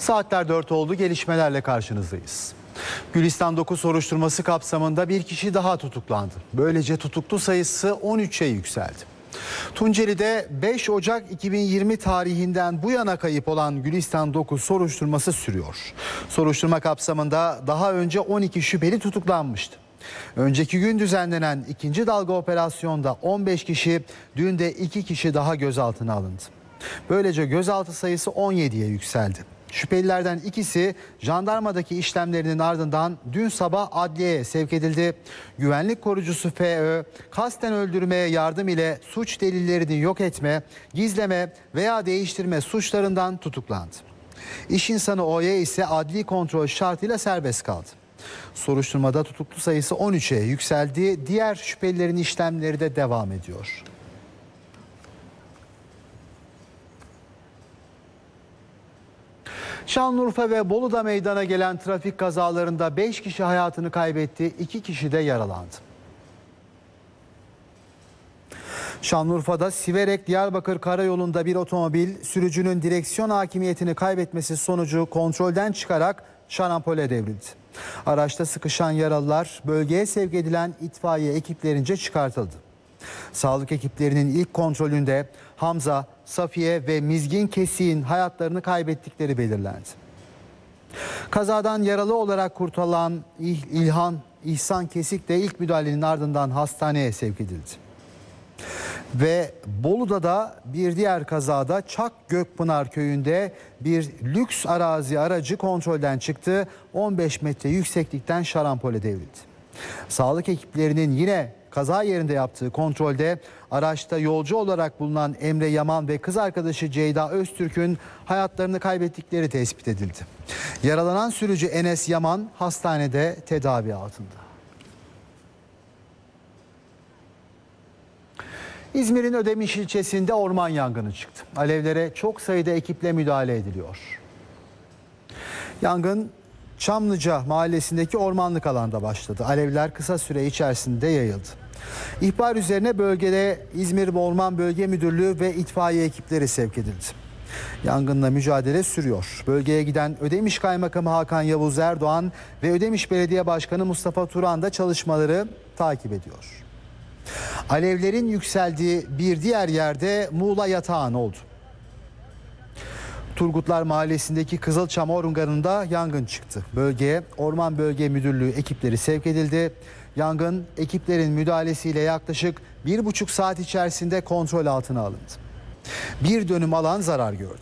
Saatler 4 oldu, gelişmelerle karşınızdayız. Gülistan 9 soruşturması kapsamında bir kişi daha tutuklandı. Böylece tutuklu sayısı 13'e yükseldi. Tunceli'de 5 Ocak 2020 tarihinden bu yana kayıp olan Gülistan 9 soruşturması sürüyor. Soruşturma kapsamında daha önce 12 şüpheli tutuklanmıştı. Önceki gün düzenlenen ikinci dalga operasyonda 15 kişi, dün de 2 kişi daha gözaltına alındı. Böylece gözaltı sayısı 17'ye yükseldi. Şüphelilerden ikisi jandarmadaki işlemlerinin ardından dün sabah adliyeye sevk edildi. Güvenlik korucusu FÖ, kasten öldürmeye yardım ile suç delillerini yok etme, gizleme veya değiştirme suçlarından tutuklandı. İş insanı O'ya ise adli kontrol şartıyla serbest kaldı. Soruşturmada tutuklu sayısı 13'e yükseldi. Diğer şüphelilerin işlemleri de devam ediyor. Şanlıurfa ve Bolu'da meydana gelen trafik kazalarında 5 kişi hayatını kaybetti, 2 kişi de yaralandı. Şanlıurfa'da Siverek-Diyarbakır karayolunda bir otomobil sürücünün direksiyon hakimiyetini kaybetmesi sonucu kontrolden çıkarak şarampole devrildi. Araçta sıkışan yaralılar bölgeye sevk edilen itfaiye ekiplerince çıkartıldı. Sağlık ekiplerinin ilk kontrolünde Hamza, Safiye ve Mizgin Kesik'in hayatlarını kaybettikleri belirlendi. Kazadan yaralı olarak kurtulan İhsan Kesik de ilk müdahalenin ardından hastaneye sevk edildi. Ve Bolu'da da bir diğer kazada Çak Gökpınar köyünde bir lüks arazi aracı kontrolden çıktı. 15 metre yükseklikten şarampole devrildi. Sağlık ekiplerinin yine kaza yerinde yaptığı kontrolde araçta yolcu olarak bulunan Emre Yaman ve kız arkadaşı Ceyda Öztürk'ün hayatlarını kaybettikleri tespit edildi. Yaralanan sürücü Enes Yaman hastanede tedavi altında. İzmir'in Ödemiş ilçesinde orman yangını çıktı. Alevlere çok sayıda ekiple müdahale ediliyor. Yangın Çamlıca mahallesindeki ormanlık alanda başladı. Alevler kısa süre içerisinde yayıldı. İhbar üzerine bölgede İzmir Orman Bölge Müdürlüğü ve itfaiye ekipleri sevk edildi. Yangınla mücadele sürüyor. Bölgeye giden Ödemiş Kaymakamı Hakan Yavuz Erdoğan ve Ödemiş Belediye Başkanı Mustafa Turan da çalışmaları takip ediyor. Alevlerin yükseldiği bir diğer yerde Muğla Yatağan oldu. Turgutlar Mahallesi'ndeki Kızılçam Ormanı'nda yangın çıktı. Bölgeye Orman Bölge Müdürlüğü ekipleri sevk edildi. Yangın ekiplerin müdahalesiyle yaklaşık 1,5 saat içerisinde kontrol altına alındı. Bir dönüm alan zarar gördü.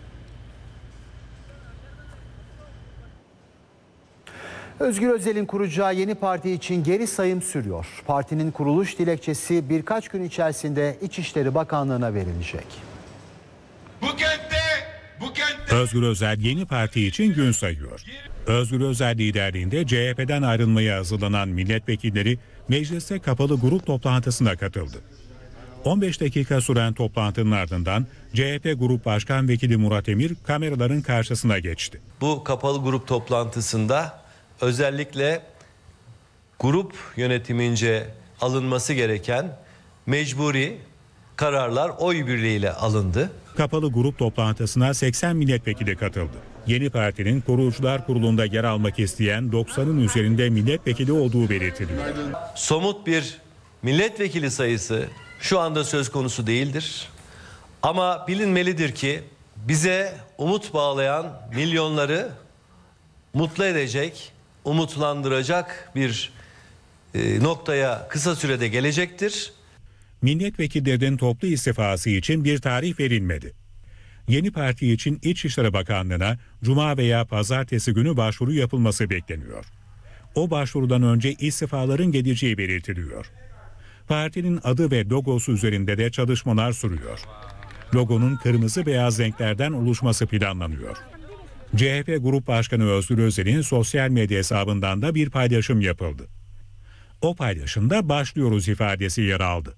Özgür Özel'in kuracağı yeni parti için geri sayım sürüyor. Partinin kuruluş dilekçesi birkaç gün içerisinde İçişleri Bakanlığı'na verilecek. Bu kentte Özgür Özel yeni parti için gün sayıyor. Özgür Özel liderliğinde CHP'den ayrılmaya hazırlanan milletvekilleri mecliste kapalı grup toplantısına katıldı. 15 dakika süren toplantının ardından CHP Grup Başkan Vekili Murat Emir kameraların karşısına geçti. Bu kapalı grup toplantısında özellikle grup yönetimince alınması gereken mecburi kararlar oy birliğiyle alındı. Kapalı grup toplantısına 80 milletvekili katıldı. Yeni partinin kurucular kurulunda yer almak isteyen 90'ın üzerinde milletvekili olduğu belirtiliyor. Somut bir milletvekili sayısı şu anda söz konusu değildir. Ama bilinmelidir ki bize umut bağlayan milyonları mutlu edecek, umutlandıracak bir noktaya kısa sürede gelecektir. Milletvekillerinin toplu istifası için bir tarih verilmedi. Yeni parti için İçişleri Bakanlığı'na Cuma veya Pazartesi günü başvuru yapılması bekleniyor. O başvurudan önce istifaların geleceği belirtiliyor. Partinin adı ve logosu üzerinde de çalışmalar sürüyor. Logonun kırmızı beyaz renklerden oluşması planlanıyor. CHP Grup Başkanı Özgür Özel'in sosyal medya hesabından da bir paylaşım yapıldı. O paylaşımda başlıyoruz ifadesi yer aldı.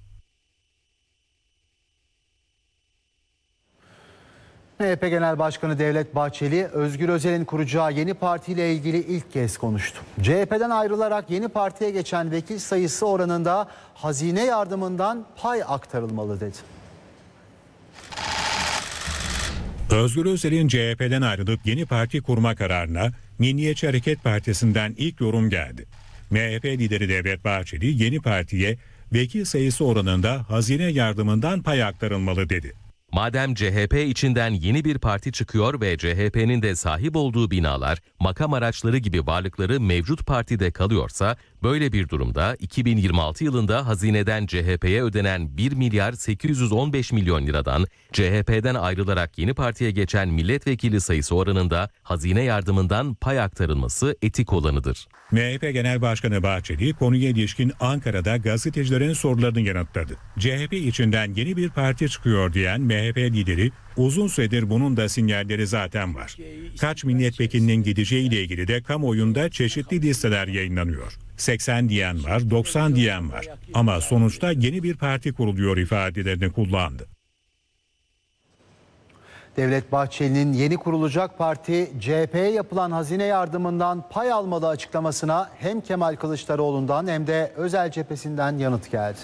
MHP Genel Başkanı Devlet Bahçeli, Özgür Özel'in kuracağı yeni partiyle ilgili ilk kez konuştu. CHP'den ayrılarak yeni partiye geçen vekil sayısı oranında hazine yardımından pay aktarılmalı dedi. Özgür Özel'in CHP'den ayrılıp yeni parti kurma kararına Milliyetçi Hareket Partisi'nden ilk yorum geldi. MHP lideri Devlet Bahçeli yeni partiye vekil sayısı oranında hazine yardımından pay aktarılmalı dedi. Madem CHP içinden yeni bir parti çıkıyor ve CHP'nin de sahip olduğu binalar, makam araçları gibi varlıkları mevcut partide kalıyorsa, böyle bir durumda 2026 yılında hazineden CHP'ye ödenen 1 milyar 815 milyon liradan CHP'den ayrılarak yeni partiye geçen milletvekili sayısı oranında hazine yardımından pay aktarılması etik olanıdır. MHP Genel Başkanı Bahçeli konuya ilişkin Ankara'da gazetecilerin sorularını yanıtladı. CHP içinden yeni bir parti çıkıyor diyen MHP lideri uzun süredir bunun da sinyalleri zaten var. Kaç milletvekilinin gideceğiyle ilgili de kamuoyunda çeşitli listeler yayınlanıyor. 80 diyen var, 90 diyen var. Ama sonuçta yeni bir parti kuruluyor ifadelerini kullandı. Devlet Bahçeli'nin yeni kurulacak parti CHP'ye yapılan hazine yardımından pay almalı açıklamasına hem Kemal Kılıçdaroğlu'ndan hem de Özel cephesinden yanıt geldi.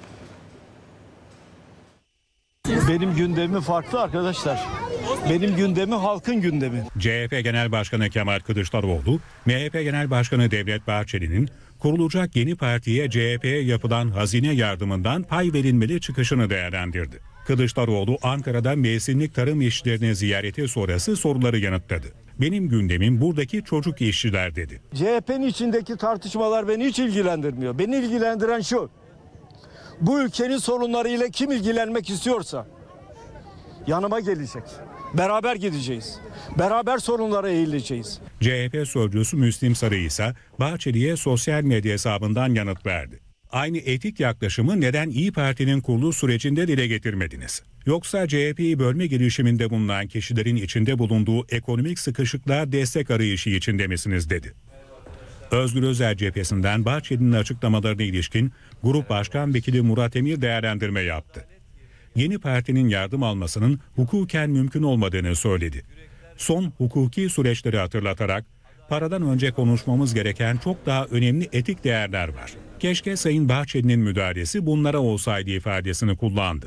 Benim gündemim farklı arkadaşlar. Benim gündemi halkın gündemi. CHP Genel Başkanı Kemal Kılıçdaroğlu, MHP Genel Başkanı Devlet Bahçeli'nin kurulacak yeni partiye CHP'ye yapılan hazine yardımından pay verilmeli çıkışını değerlendirdi. Kılıçdaroğlu Ankara'da mevsimlik tarım işçilerini ziyareti sonrası soruları yanıtladı. Benim gündemim buradaki çocuk işçiler dedi. CHP'nin içindeki tartışmalar beni hiç ilgilendirmiyor. Beni ilgilendiren şu: bu ülkenin sorunlarıyla kim ilgilenmek istiyorsa yanıma gelecek. Beraber gideceğiz. Beraber sorunlara eğileceğiz. CHP sözcüsü Müslim Sarı ise Bahçeli'ye sosyal medya hesabından yanıt verdi. Aynı etik yaklaşımı neden İYİ Parti'nin kuruluş sürecinde dile getirmediniz? Yoksa CHP'yi bölme girişiminde bulunan kişilerin içinde bulunduğu ekonomik sıkışıklığa destek arayışı içinde misiniz dedi. Özgür Özel cephesinden Bahçeli'nin açıklamalarına ilişkin Grup Başkan Vekili Murat Emir değerlendirme yaptı. Yeni partinin yardım almasının hukuken mümkün olmadığını söyledi. Son hukuki süreçleri hatırlatarak paradan önce konuşmamız gereken çok daha önemli etik değerler var. Keşke Sayın Bahçeli'nin müdahalesi bunlara olsaydı ifadesini kullandı.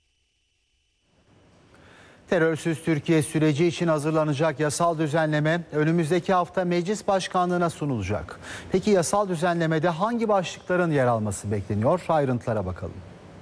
Terörsüz Türkiye süreci için hazırlanacak yasal düzenleme önümüzdeki hafta Meclis Başkanlığı'na sunulacak. Peki yasal düzenlemede hangi başlıkların yer alması bekleniyor? Ayrıntılara bakalım.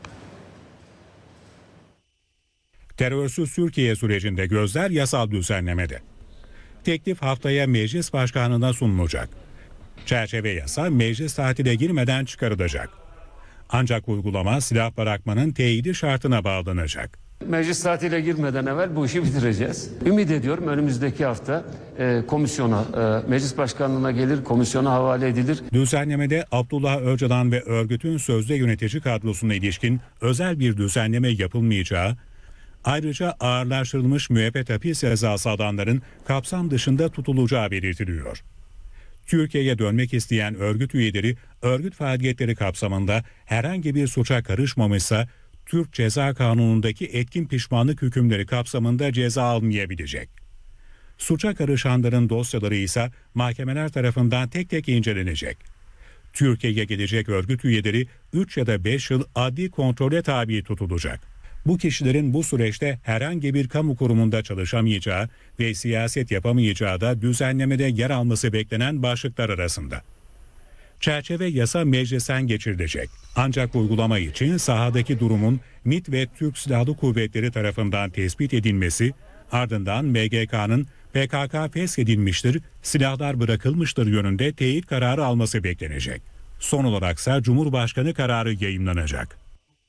Terörsüz Türkiye sürecinde gözler yasal düzenlemede. Teklif haftaya Meclis Başkanlığı'na sunulacak. Çerçeve yasa meclis tatile girmeden çıkarılacak. Ancak uygulama silah bırakmanın teyidi şartına bağlanacak. Meclis tatile girmeden evvel bu işi bitireceğiz. Ümit ediyorum önümüzdeki hafta komisyona, meclis başkanlığına gelir, komisyona havale edilir. Düzenlemede Abdullah Öcalan ve örgütün sözde yönetici kadrosuna ilişkin özel bir düzenleme yapılmayacağı, ayrıca ağırlaştırılmış müebbet hapis cezası alanların kapsam dışında tutulacağı belirtiliyor. Türkiye'ye dönmek isteyen örgüt üyeleri örgüt faaliyetleri kapsamında herhangi bir suça karışmamışsa Türk Ceza Kanunu'ndaki etkin pişmanlık hükümleri kapsamında ceza almayabilecek. Suça karışanların dosyaları ise mahkemeler tarafından tek tek incelenecek. Türkiye'ye gelecek örgüt üyeleri 3 ya da 5 yıl adli kontrole tabi tutulacak. Bu kişilerin bu süreçte herhangi bir kamu kurumunda çalışamayacağı ve siyaset yapamayacağı da düzenlemede yer alması beklenen başlıklar arasında. Çerçeve yasa meclisten geçirilecek. Ancak uygulama için sahadaki durumun MİT ve Türk Silahlı Kuvvetleri tarafından tespit edilmesi, ardından MGK'nın PKK feshedilmiştir, silahlar bırakılmıştır yönünde teyit kararı alması beklenecek. Son olaraksa Cumhurbaşkanı kararı yayımlanacak.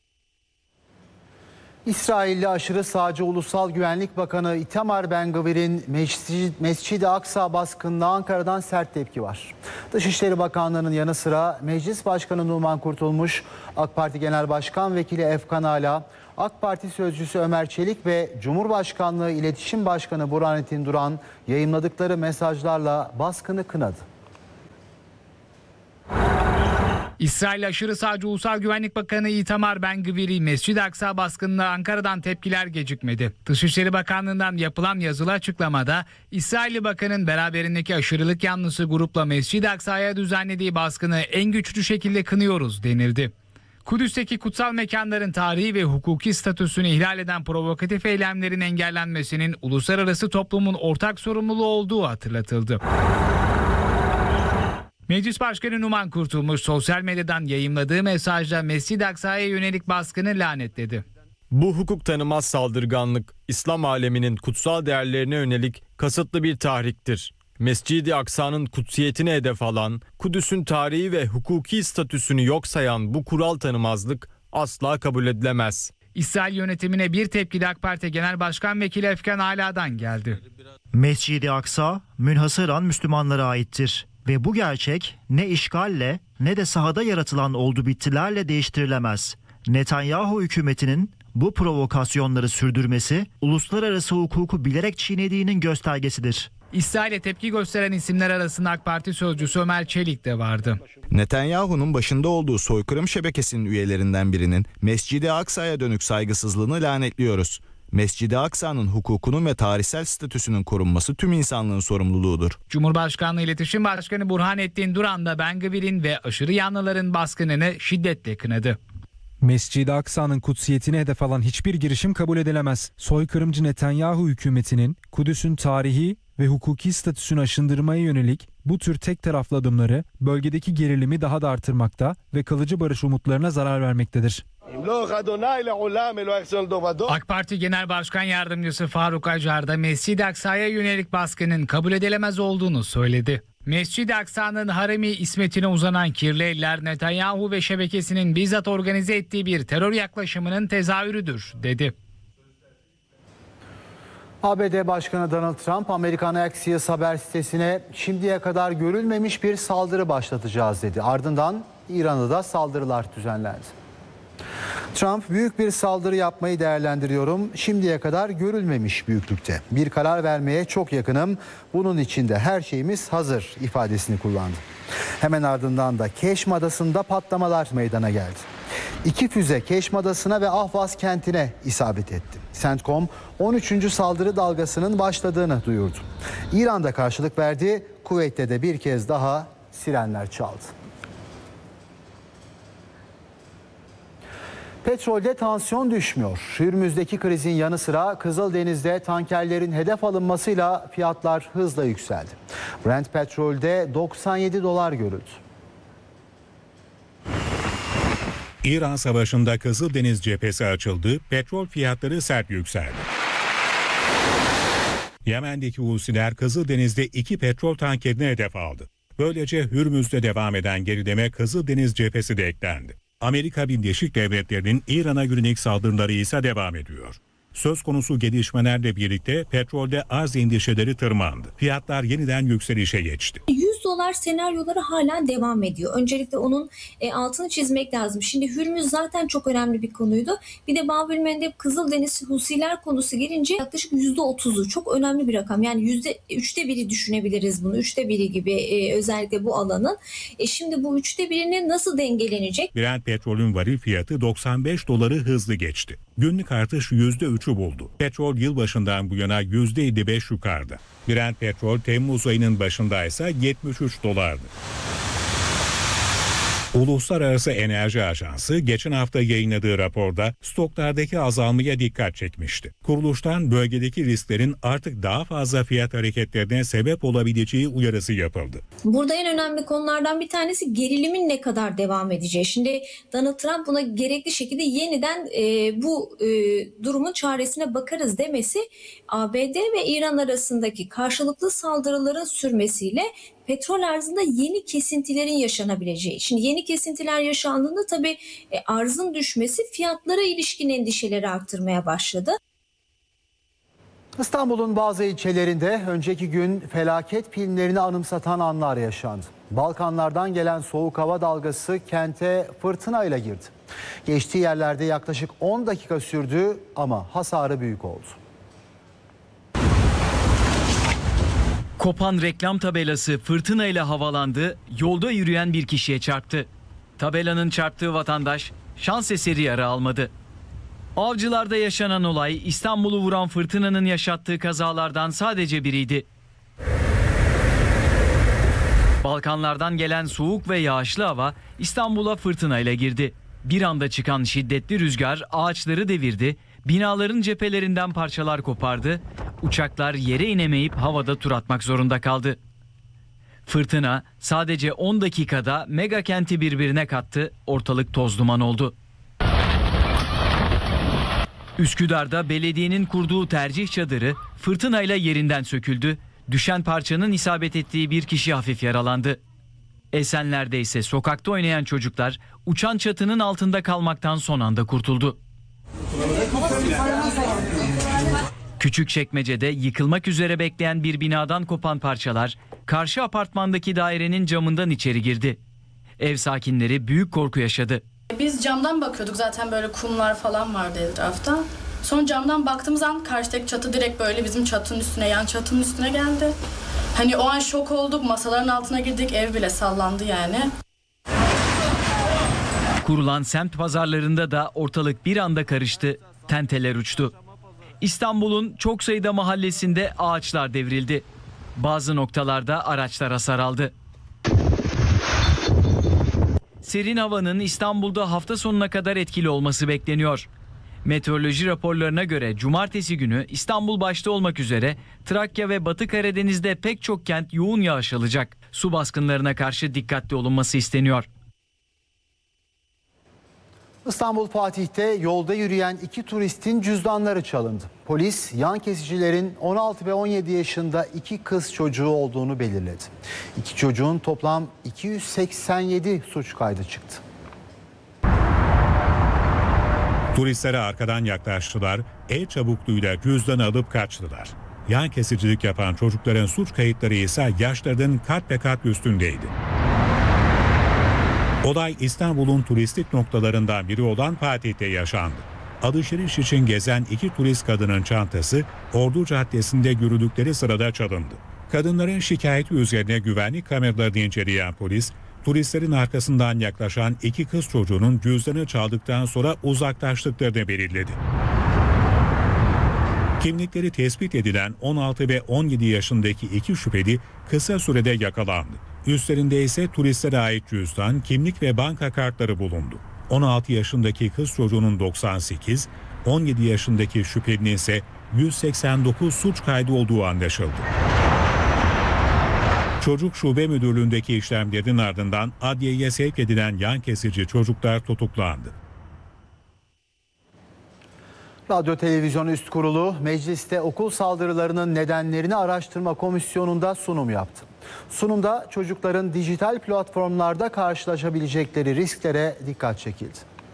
İsrailli aşırı sağcı Ulusal Güvenlik Bakanı Itamar Ben-Gvir'in Mescid-i Aksa baskınına Ankara'dan sert tepki var. Dışişleri Bakanlığı'nın yanı sıra Meclis Başkanı Numan Kurtulmuş, AK Parti Genel Başkan Vekili Efkan Ala, AK Parti Sözcüsü Ömer Çelik ve Cumhurbaşkanlığı İletişim Başkanı Burhanettin Duran yayımladıkları mesajlarla baskını kınadı. İsrail aşırı sağcı Ulusal Güvenlik Bakanı Itamar Ben-Gvir'i Mescid-i Aksa baskınına Ankara'dan tepkiler gecikmedi. Dışişleri Bakanlığı'ndan yapılan yazılı açıklamada İsrailli Bakan'ın beraberindeki aşırılık yanlısı grupla Mescid-i Aksa'ya düzenlediği baskını en güçlü şekilde kınıyoruz denildi. Kudüs'teki kutsal mekanların tarihi ve hukuki statüsünü ihlal eden provokatif eylemlerin engellenmesinin uluslararası toplumun ortak sorumluluğu olduğu hatırlatıldı. Meclis Başkanı Numan Kurtulmuş sosyal medyadan yayımladığı mesajda Mescid-i Aksa'ya yönelik baskını lanetledi. Bu hukuk tanımaz saldırganlık, İslam aleminin kutsal değerlerine yönelik kasıtlı bir tahriktir. Mescid-i Aksa'nın kutsiyetini hedef alan, Kudüs'ün tarihi ve hukuki statüsünü yok sayan bu kural tanımazlık asla kabul edilemez. İsrail yönetimine bir tepki de AK Parti Genel Başkan Vekili Efkan Ala'dan geldi. Mescid-i Aksa münhasıran Müslümanlara aittir ve bu gerçek ne işgalle ne de sahada yaratılan oldu bittilerle değiştirilemez. Netanyahu hükümetinin bu provokasyonları sürdürmesi uluslararası hukuku bilerek çiğnediğinin göstergesidir. İsrail'e tepki gösteren isimler arasında AK Parti sözcüsü Ömer Çelik de vardı. Netanyahu'nun başında olduğu soykırım şebekesinin üyelerinden birinin Mescid-i Aksa'ya dönük saygısızlığını lanetliyoruz. Mescid-i Aksa'nın hukukunun ve tarihsel statüsünün korunması tüm insanlığın sorumluluğudur. Cumhurbaşkanlığı İletişim Başkanı Burhanettin Duran da Ben Gvir'in ve aşırı yanlıların baskınını şiddetle kınadı. Mescid-i Aksa'nın kutsiyetini hedef alan hiçbir girişim kabul edilemez. Soykırımcı Netanyahu hükümetinin Kudüs'ün tarihi ve hukuki statüsünü aşındırmaya yönelik bu tür tek taraflı adımları bölgedeki gerilimi daha da artırmakta ve kalıcı barış umutlarına zarar vermektedir. AK Parti Genel Başkan Yardımcısı Faruk Acar da Mescid-i Aksa'ya yönelik baskının kabul edilemez olduğunu söyledi. Mescid-i Aksa'nın haremi ismetine uzanan kirli eller Netanyahu ve şebekesinin bizzat organize ettiği bir terör yaklaşımının tezahürüdür, dedi. ABD Başkanı Donald Trump, Amerikan Axios haber sitesine şimdiye kadar görülmemiş bir saldırı başlatacağız dedi. Ardından İran'da da saldırılar düzenlendi. Trump, büyük bir saldırı yapmayı değerlendiriyorum. Şimdiye kadar görülmemiş büyüklükte. Bir karar vermeye çok yakınım. Bunun için de her şeyimiz hazır ifadesini kullandı. Hemen ardından da Keşm Adası'nda patlamalar meydana geldi. 2 füze Keşm Adası'na ve Ahvaz kentine isabet etti. CENTCOM 13. saldırı dalgasının başladığını duyurdu. İran'da karşılık verdi. Kuveyt'te de bir kez daha sirenler çaldı. Petrolde tansiyon düşmüyor. Hürmüz'deki krizin yanı sıra Kızıldeniz'de tankerlerin hedef alınmasıyla fiyatlar hızla yükseldi. Brent petrolde $97 görüldü. İran Savaşı'nda Kızıldeniz cephesi açıldı, petrol fiyatları sert yükseldi. Yemen'deki Husiler Kızıldeniz'de 2 petrol tankerini hedef aldı. Böylece Hürmüz'de devam eden gerileme Kızıldeniz cephesi de eklendi. Amerika Birleşik Devletleri'nin İran'a yönelik saldırıları ise devam ediyor. Söz konusu gelişmelerle birlikte petrolde arz endişeleri tırmandı. Fiyatlar yeniden yükselişe geçti. $100 senaryoları hala devam ediyor. Öncelikle onun altını çizmek lazım. Şimdi Hürmüz zaten çok önemli bir konuydu. Bir de Babülmendeb Kızıldeniz Husiler konusu gelince yaklaşık %30'u çok önemli bir rakam. Yani %1'i düşünebiliriz bunu. 1/3 gibi özellikle bu alanın. Şimdi bu $1/3'ine nasıl dengelenecek? Brent petrolün varil fiyatı $95 hızlı geçti. Günlük artış %3'ü buldu. Petrol yılbaşından bu yana %55 yukarıda. Brent petrol Temmuz ayının başındaysa $73'dı. Uluslararası Enerji Ajansı geçen hafta yayınladığı raporda stoklardaki azalmaya dikkat çekmişti. Kuruluştan bölgedeki risklerin artık daha fazla fiyat hareketlerine sebep olabileceği uyarısı yapıldı. Burada en önemli konulardan bir tanesi gerilimin ne kadar devam edeceği. Şimdi Donald Trump buna gerekli şekilde yeniden bu durumun çaresine bakarız demesi ABD ve İran arasındaki karşılıklı saldırıların sürmesiyle petrol arzında yeni kesintilerin yaşanabileceği. Şimdi yeni kesintiler yaşandığında tabii arzın düşmesi fiyatlara ilişkin endişeleri arttırmaya başladı. İstanbul'un bazı ilçelerinde önceki gün felaket filmlerini anımsatan anlar yaşandı. Balkanlardan gelen soğuk hava dalgası kente fırtınayla girdi. Geçtiği yerlerde yaklaşık 10 dakika sürdü ama hasarı büyük oldu. Kopan reklam tabelası fırtınayla havalandı, yolda yürüyen bir kişiye çarptı. Tabelanın çarptığı vatandaş şans eseri yara almadı. Avcılar'da yaşanan olay İstanbul'u vuran fırtınanın yaşattığı kazalardan sadece biriydi. Balkanlardan gelen soğuk ve yağışlı hava İstanbul'a fırtınayla girdi. Bir anda çıkan şiddetli rüzgar ağaçları devirdi, binaların cephelerinden parçalar kopardı, uçaklar yere inemeyip havada tur atmak zorunda kaldı. Fırtına sadece 10 dakikada mega kenti birbirine kattı, ortalık toz duman oldu. Üsküdar'da belediyenin kurduğu tercih çadırı fırtınayla yerinden söküldü. Düşen parçanın isabet ettiği bir kişi hafif yaralandı. Esenler'de ise sokakta oynayan çocuklar uçan çatının altında kalmaktan son anda kurtuldu. Küçükçekmece'de yıkılmak üzere bekleyen bir binadan kopan parçalar karşı apartmandaki dairenin camından içeri girdi. Ev sakinleri büyük korku yaşadı. Biz camdan bakıyorduk, zaten böyle kumlar falan vardı etrafta. Son camdan baktığımız an karşıdaki çatı direkt böyle bizim çatının üstüne, yan çatının üstüne geldi. Hani o an şok olduk, masaların altına girdik, ev bile sallandı yani. Kurulan semt pazarlarında da ortalık bir anda karıştı, tenteler uçtu. İstanbul'un çok sayıda mahallesinde ağaçlar devrildi. Bazı noktalarda araçlar hasar aldı. Serin havanın İstanbul'da hafta sonuna kadar etkili olması bekleniyor. Meteoroloji raporlarına göre cumartesi günü İstanbul başta olmak üzere Trakya ve Batı Karadeniz'de pek çok kent yoğun yağış alacak. Su baskınlarına karşı dikkatli olunması isteniyor. İstanbul Fatih'te yolda yürüyen 2 turistin cüzdanları çalındı. Polis yan kesicilerin 16 ve 17 yaşında 2 kız çocuğu olduğunu belirledi. 2 çocuğun toplam 287 suç kaydı çıktı. Turistlere arkadan yaklaştılar, el çabukluğuyla cüzdanı alıp kaçtılar. Yan kesicilik yapan çocukların suç kayıtları ise yaşlarının kat be kat üstündeydi. Olay İstanbul'un turistik noktalarından biri olan Fatih'te yaşandı. Alışveriş için gezen 2 turist kadının çantası Ordu Caddesi'nde yürüdükleri sırada çalındı. Kadınların şikayeti üzerine güvenlik kameralarını inceleyen polis, turistlerin arkasından yaklaşan 2 kız çocuğunun cüzdanı çaldıktan sonra uzaklaştıklarını belirledi. Kimlikleri tespit edilen 16 ve 17 yaşındaki 2 şüpheli kısa sürede yakalandı. Üstlerinde ise turistlere ait cüzdan, kimlik ve banka kartları bulundu. 16 yaşındaki kız çocuğunun 98, 17 yaşındaki şüphelinin ise 189 suç kaydı olduğu anlaşıldı. Çocuk Şube Müdürlüğü'ndeki işlemlerin ardından adliyeye sevk edilen yan kesici çocuklar tutuklandı. Radyo Televizyon Üst Kurulu mecliste okul saldırılarının nedenlerini araştırma komisyonunda sunum yaptı. Sunumda çocukların dijital platformlarda karşılaşabilecekleri risklere dikkat çekildi.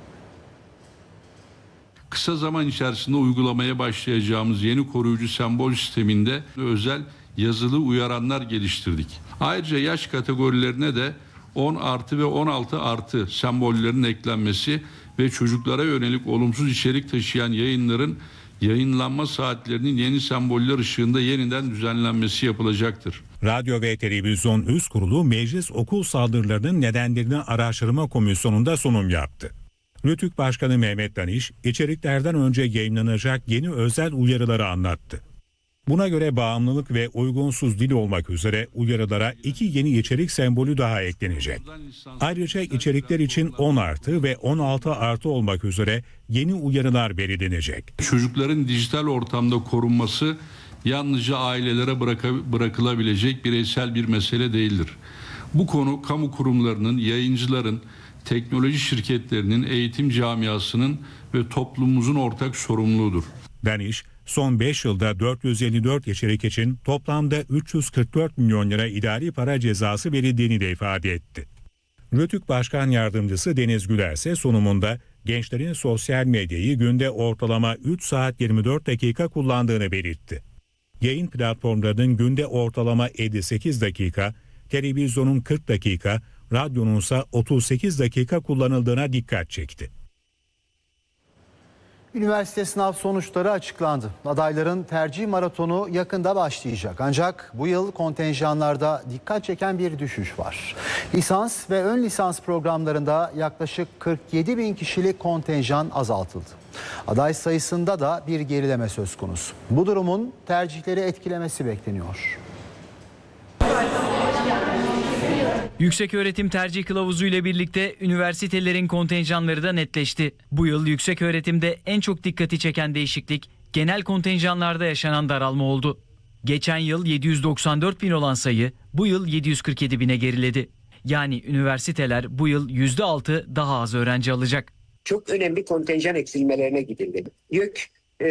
Kısa zaman içerisinde uygulamaya başlayacağımız yeni koruyucu sembol sisteminde özel yazılı uyaranlar geliştirdik. Ayrıca yaş kategorilerine de 10 artı ve 16 artı sembollerin eklenmesi ve çocuklara yönelik olumsuz içerik taşıyan yayınların yayınlanma saatlerinin yeni semboller ışığında yeniden düzenlenmesi yapılacaktır. Radyo ve Televizyon Üst Kurulu meclis okul saldırılarının nedenlerini araştırma komisyonunda sunum yaptı. Rütük Başkanı Mehmet Daniş, içeriklerden önce yayınlanacak yeni özel uyarıları anlattı. Buna göre bağımlılık ve uygunsuz dil olmak üzere uyarılara 2 yeni içerik sembolü daha eklenecek. Ayrıca içerikler için 10 artı ve 16 artı olmak üzere yeni uyarılar belirlenecek. Çocukların dijital ortamda korunması yalnızca ailelere bırakılabilecek bireysel bir mesele değildir. Bu konu kamu kurumlarının, yayıncıların, teknoloji şirketlerinin, eğitim camiasının ve toplumumuzun ortak sorumluluğudur. Daniş, son 5 yılda 454 içerik için toplamda 344 milyon lira idari para cezası verildiğini de ifade etti. Rütük Başkan Yardımcısı Deniz Güler ise sunumunda gençlerin sosyal medyayı günde ortalama 3 saat 24 dakika kullandığını belirtti. Yayın platformlarının günde ortalama 58 dakika, televizyonun 40 dakika, radyonun ise 38 dakika kullanıldığına dikkat çekti. Üniversite sınav sonuçları açıklandı. Adayların tercih maratonu yakında başlayacak. Ancak bu yıl kontenjanlarda dikkat çeken bir düşüş var. Lisans ve ön lisans programlarında yaklaşık 47 bin kişilik kontenjan azaltıldı. Aday sayısında da bir gerileme söz konusu. Bu durumun tercihleri etkilemesi bekleniyor. Yükseköğretim tercih kılavuzu ile birlikte üniversitelerin kontenjanları da netleşti. Bu yıl yükseköğretimde en çok dikkati çeken değişiklik genel kontenjanlarda yaşanan daralma oldu. Geçen yıl 794 bin olan sayı bu yıl 747 bine geriledi. Yani üniversiteler bu yıl %6 daha az öğrenci alacak. Çok önemli kontenjan eksilmelerine gidildi. YÖK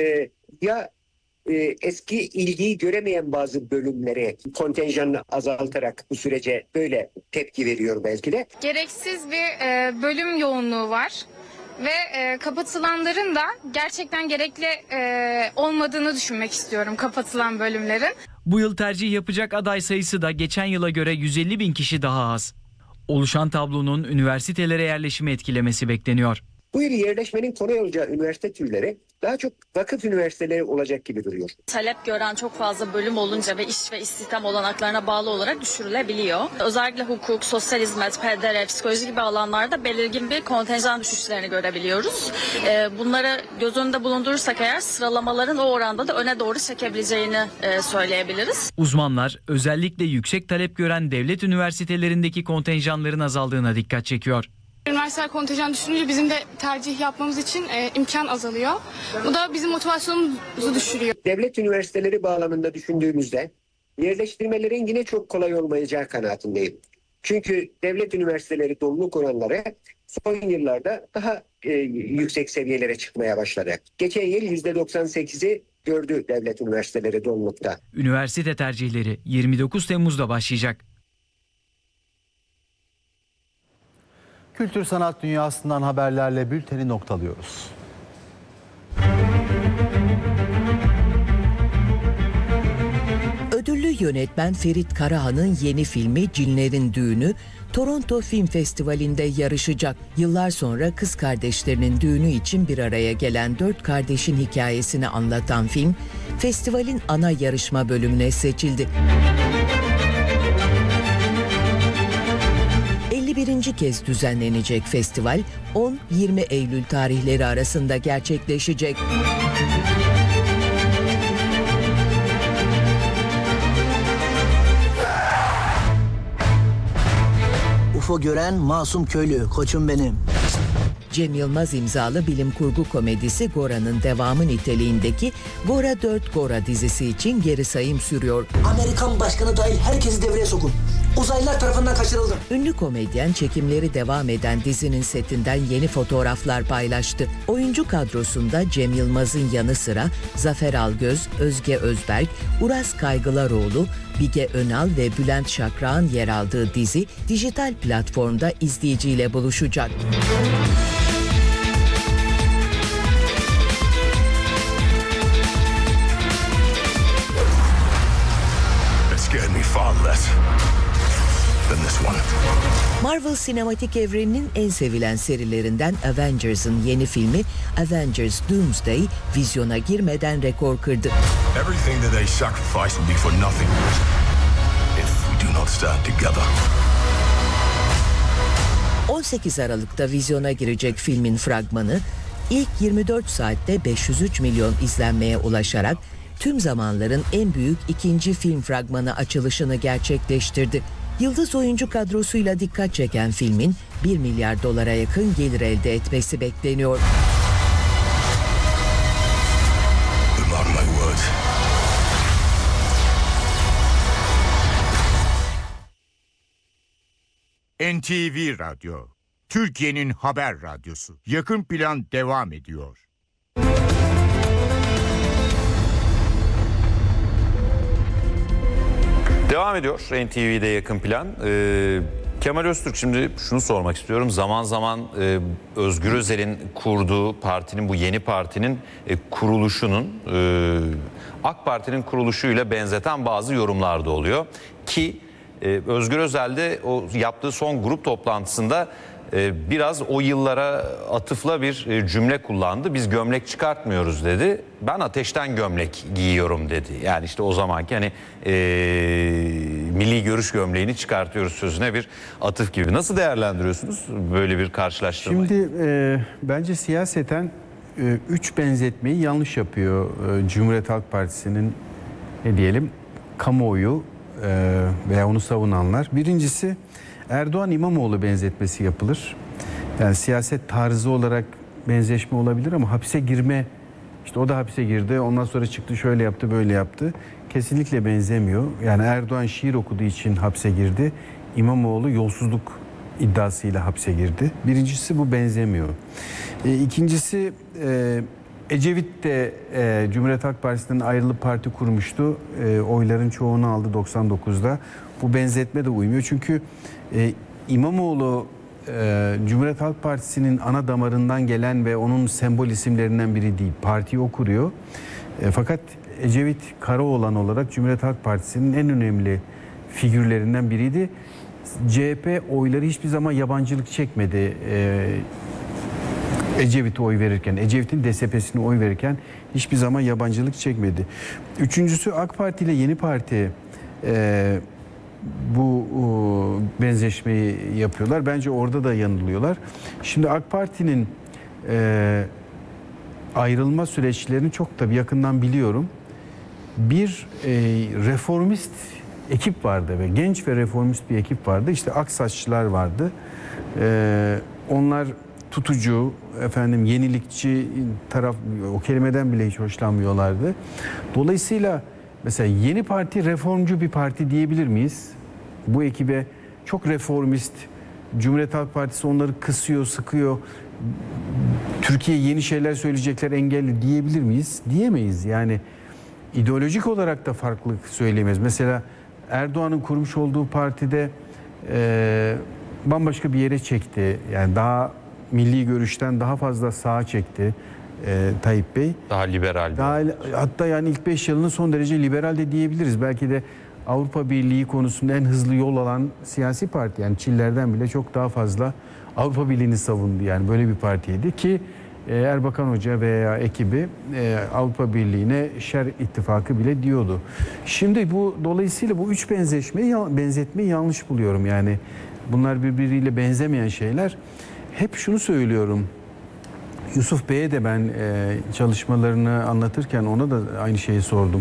eski ilgiyi göremeyen bazı bölümlere kontenjanını azaltarak bu sürece böyle tepki veriyor belki de. Gereksiz bir bölüm yoğunluğu var ve kapatılanların da gerçekten gerekli olmadığını düşünmek istiyorum, kapatılan bölümlerin. Bu yıl tercih yapacak aday sayısı da geçen yıla göre 150 bin kişi daha az. Oluşan tablonun üniversitelere yerleşimi etkilemesi bekleniyor. Bu yıl yerleşmenin kolay olacağı üniversite türleri daha çok vakıf üniversiteleri olacak gibi duruyor. Talep gören çok fazla bölüm olunca ve iş ve istihdam olanaklarına bağlı olarak düşürülebiliyor. Özellikle hukuk, sosyal hizmet, PDR, psikoloji gibi alanlarda belirgin bir kontenjan düşüşlerini görebiliyoruz. Bunları göz önünde bulundurursak eğer sıralamaların o oranda da öne doğru çekebileceğini söyleyebiliriz. Uzmanlar özellikle yüksek talep gören devlet üniversitelerindeki kontenjanların azaldığına dikkat çekiyor. Üniversiteler kontenjan düşününce bizim de tercih yapmamız için imkan azalıyor. Bu da bizim motivasyonumuzu düşürüyor. Devlet üniversiteleri bağlamında düşündüğümüzde yerleştirmelerin yine çok kolay olmayacağı kanaatindeyim. Çünkü devlet üniversiteleri doluluk oranları son yıllarda daha yüksek seviyelere çıkmaya başladı. Geçen yıl %98'i gördü devlet üniversiteleri dolulukta. Üniversite tercihleri 29 Temmuz'da başlayacak. Kültür sanat dünyasından haberlerle bülteni noktalıyoruz. Ödüllü yönetmen Ferit Karahan'ın yeni filmi Cinlerin Düğünü, Toronto Film Festivali'nde yarışacak. Yıllar sonra kız kardeşlerinin düğünü için bir araya gelen 4 kardeşin hikayesini anlatan film, festivalin ana yarışma bölümüne seçildi. 51. kez düzenlenecek festival 10-20 Eylül tarihleri arasında gerçekleşecek. UFO gören masum köylü, koçum benim. Cem Yılmaz imzalı bilim kurgu komedisi Gora'nın devamı niteliğindeki Gora 4 Gora dizisi için geri sayım sürüyor. Amerikan başkanı dahil herkesi devreye sokun. Uzaylılar tarafından kaçırıldı. Ünlü komedyen çekimleri devam eden dizinin setinden yeni fotoğraflar paylaştı. Oyuncu kadrosunda Cem Yılmaz'ın yanı sıra Zafer Algöz, Özge Özberk, Uras Kaygılaroğlu, Bige Önal ve Bülent Şakrak'ın yer aldığı dizi dijital platformda izleyiciyle buluşacak. Marvel sinematik evreninin en sevilen serilerinden Avengers'ın yeni filmi Avengers Doomsday vizyona girmeden rekor kırdı. 18 Aralık'ta vizyona girecek filmin fragmanı ilk 24 saatte 503 milyon izlenmeye ulaşarak tüm zamanların en büyük ikinci film fragmanı açılışını gerçekleştirdi. Yıldız oyuncu kadrosuyla dikkat çeken filmin 1 milyar dolara yakın gelir elde etmesi bekleniyor. NTV Radyo, Türkiye'nin haber radyosu. Yakın plan devam ediyor. Devam ediyor NTV'de yakın plan. Kemal Öztürk, şimdi şunu sormak istiyorum. Zaman zaman Özgür Özel'in kurduğu partinin, bu yeni partinin kuruluşunun AK Parti'nin kuruluşuyla benzeten bazı yorumlar da oluyor. Ki Özgür Özel de o yaptığı son grup toplantısında biraz o yıllara atıfla bir cümle kullandı. Biz gömlek çıkartmıyoruz dedi. Ben ateşten gömlek giyiyorum dedi. Yani işte o zamanki hani milli görüş gömleğini çıkartıyoruz sözüne bir atıf gibi. Nasıl değerlendiriyorsunuz böyle bir karşılaştırmayı? Şimdi bence siyaseten 3 benzetmeyi yanlış yapıyor Cumhuriyet Halk Partisi'nin ne diyelim kamuoyu veya onu savunanlar. Birincisi Erdoğan İmamoğlu benzetmesi yapılır. Yani siyaset tarzı olarak benzeşme olabilir ama hapse girme, işte o da hapse girdi, ondan sonra çıktı, şöyle yaptı, böyle yaptı. Kesinlikle benzemiyor. Yani Erdoğan şiir okuduğu için hapse girdi. İmamoğlu yolsuzluk iddiasıyla hapse girdi. Birincisi bu benzemiyor. İkincisi Ecevit de Cumhuriyet Halk Partisi'nden ayrılıp parti kurmuştu. Oyların çoğunu aldı 99'da. Bu benzetme de uymuyor. Çünkü İmamoğlu Cumhuriyet Halk Partisi'nin ana damarından gelen ve onun sembol isimlerinden biri değil. Partiyi o kuruyor. Fakat Ecevit Karaoğlan olarak Cumhuriyet Halk Partisi'nin en önemli figürlerinden biriydi. CHP oyları hiçbir zaman yabancılık çekmedi. Ecevit'e oy verirken, Ecevit'in DSP'sine oy verirken hiçbir zaman yabancılık çekmedi. Üçüncüsü AK Parti ile Yeni Parti bu benzeşmeyi yapıyorlar. Bence orada da yanılıyorlar. Şimdi AK Parti'nin ayrılma süreçlerini çok tabii yakından biliyorum. Bir reformist ekip vardı ve genç ve reformist bir ekip vardı. İşte Aksaçlılar vardı. Onlar tutucu, yenilikçi taraf, o kelimeden bile hiç hoşlanmıyorlardı. Dolayısıyla mesela Yeni Parti reformcu bir parti diyebilir miyiz? Bu ekibe çok reformist, Cumhuriyet Halk Partisi onları kısıyor, sıkıyor. Türkiye yeni şeyler söyleyecekler, engelli diyebilir miyiz? Diyemeyiz. Yani ideolojik olarak da farklılık söyleyemeyiz. Mesela Erdoğan'ın kurmuş olduğu partide bambaşka bir yere çekti. Yani daha milli görüşten daha fazla sağa çekti Tayyip Bey. Daha liberal. Hatta yani ilk 5 yılını son derece liberal de diyebiliriz. Belki de Avrupa Birliği konusunda en hızlı yol alan siyasi parti. Yani Çiller'den bile çok daha fazla Avrupa Birliği'ni savundu. Yani böyle bir partiydi ki Erbakan Hoca veya ekibi Avrupa Birliği'ne şer ittifakı bile diyordu. Şimdi dolayısıyla bu üç benzetmeyi yanlış buluyorum. Yani bunlar birbiriyle benzemeyen şeyler. Hep şunu söylüyorum. Yusuf Bey'e de ben çalışmalarını anlatırken ona da aynı şeyi sordum.